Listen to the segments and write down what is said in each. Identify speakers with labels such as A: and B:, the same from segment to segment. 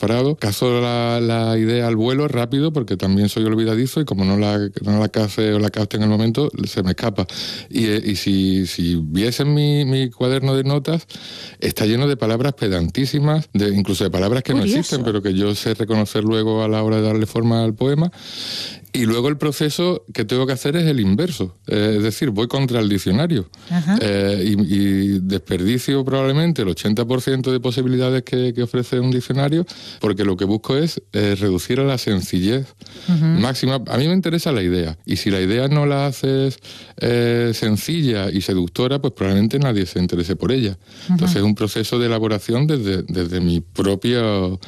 A: preparado, cazo la idea al vuelo rápido, porque también soy olvidadizo y como no la case o la capte en el momento, se me escapa. Y si viesen mi cuaderno de notas, está lleno de palabras pedantísimas, incluso de palabras que no existen, pero que yo sé reconocer luego a la hora de darle forma al poema. Y luego el proceso que tengo que hacer es el inverso, es decir, voy contra el diccionario y desperdicio probablemente el 80% de posibilidades que ofrece un diccionario, porque lo que busco es reducir a la sencillez máxima. A mí me interesa la idea, y si la idea no la haces sencilla y seductora, pues probablemente nadie se interese por ella. Entonces es un proceso de elaboración desde mi propio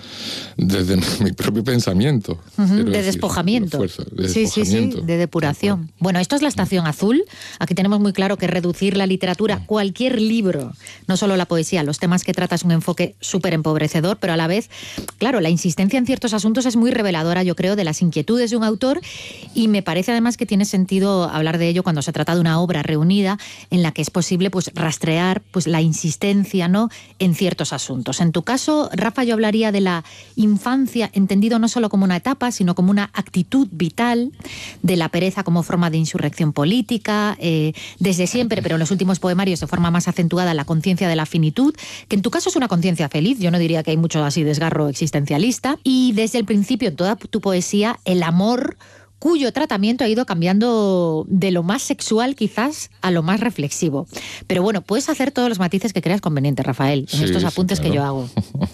A: pensamiento.
B: De despojamiento. Sí, de depuración. Bueno, esto es La Estación Azul. Aquí tenemos muy claro que reducir la literatura, cualquier libro, no solo la poesía, los temas que trata es un enfoque súper empobrecedor, pero a la vez, claro, la insistencia en ciertos asuntos es muy reveladora, yo creo, de las inquietudes de un autor, y me parece además que tiene sentido hablar de ello cuando se trata de una obra reunida en la que es posible pues rastrear pues la insistencia, ¿no?, en ciertos asuntos. En tu caso, Rafa, yo hablaría de la infancia entendido no solo como una etapa, sino como una actitud vital, de la pereza como forma de insurrección política, desde siempre, pero en los últimos poemarios de forma más acentuada, la conciencia de la finitud, que en tu caso es una conciencia feliz, yo no diría que hay mucho así desgarro existencialista, y desde el principio en toda tu poesía, el amor, cuyo tratamiento ha ido cambiando de lo más sexual quizás a lo más reflexivo. Pero bueno, puedes hacer todos los matices que creas conveniente, Rafael, en estos apuntes que yo hago.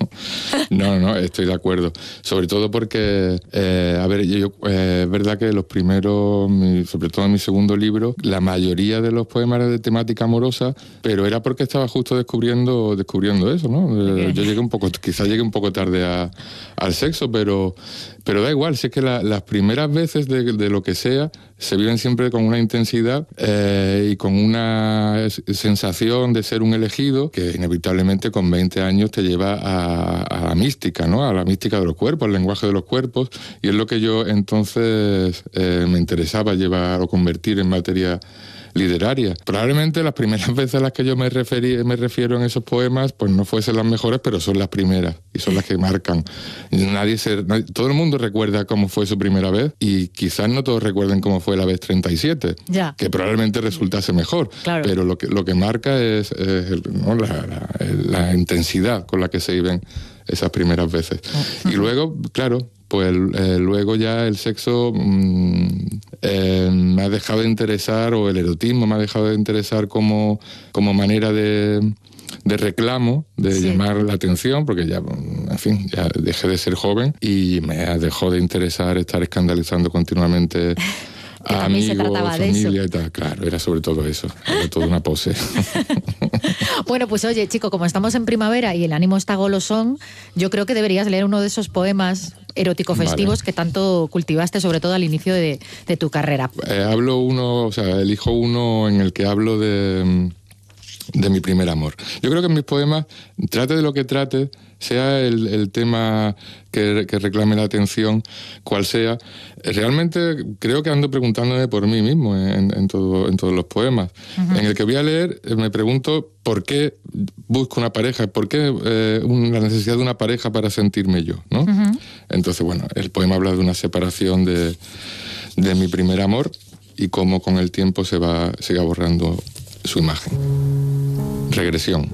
A: No, estoy de acuerdo. Sobre todo porque, es verdad que los primeros, sobre todo en mi segundo libro, la mayoría de los poemas eran de temática amorosa, pero era porque estaba justo descubriendo eso, ¿no? Yo quizás llegué un poco tarde al sexo, pero da igual, si es que las primeras veces de lo que sea se viven siempre con una intensidad y con una sensación de ser un elegido que inevitablemente con 20 años te lleva a la mística, ¿no? A la mística de los cuerpos, al lenguaje de los cuerpos, y es lo que yo entonces me interesaba llevar o convertir en materia literaria. Probablemente las primeras veces a las que yo me refiero en esos poemas pues no fuesen las mejores, pero son las primeras y son las que marcan. Todo el mundo recuerda cómo fue su primera vez, y quizás no todos recuerden cómo fue la vez 37, que probablemente resultase mejor, pero lo que marca es la intensidad con la que se viven esas primeras veces. Y luego, claro, pues luego ya el sexo me ha dejado de interesar, o el erotismo me ha dejado de interesar como manera de reclamo, de llamar la atención, porque ya, en fin, ya dejé de ser joven y me dejó de interesar estar escandalizando continuamente a amigos, familia y tal. Claro, era sobre todo eso, era toda una pose.
B: Bueno, pues oye, chico, como estamos en primavera y el ánimo está golosón, yo creo que deberías leer uno de esos poemas erótico-festivos que tanto cultivaste, sobre todo al inicio de tu carrera.
A: Elijo uno en el que hablo de mi primer amor. Yo creo que en mis poemas, trate de lo que trate, sea el tema que reclame la atención, cual sea, realmente creo que ando preguntándome por mí mismo en todos los poemas. En el que voy a leer me pregunto por qué busco una pareja, por qué la necesidad de una pareja para sentirme yo, ¿no? Entonces, bueno, el poema habla de una separación de mi primer amor y cómo con el tiempo se va borrando su imagen. Regresión.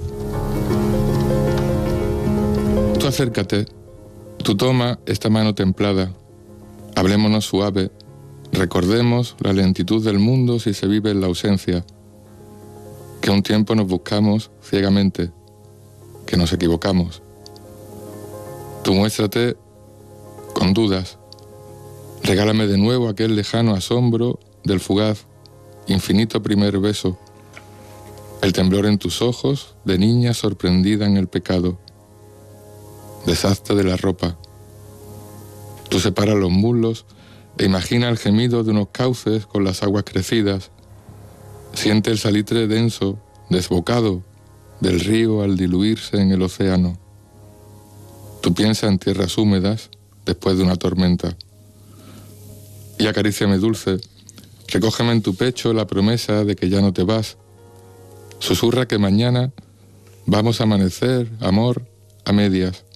A: Tú acércate, tú toma esta mano templada, hablémonos suave, recordemos la lentitud del mundo si se vive en la ausencia, que un tiempo nos buscamos ciegamente, que nos equivocamos. Tú muéstrate con dudas, regálame de nuevo aquel lejano asombro del fugaz, infinito primer beso, el temblor en tus ojos de niña sorprendida en el pecado. Deshazte de la ropa. Tú separas los muslos e imagina el gemido de unos cauces con las aguas crecidas. Siente el salitre denso, desbocado, del río al diluirse en el océano. Tú piensa en tierras húmedas después de una tormenta. Y acaríciame dulce, recógeme en tu pecho la promesa de que ya no te vas. Susurra que mañana vamos a amanecer, amor, a medias.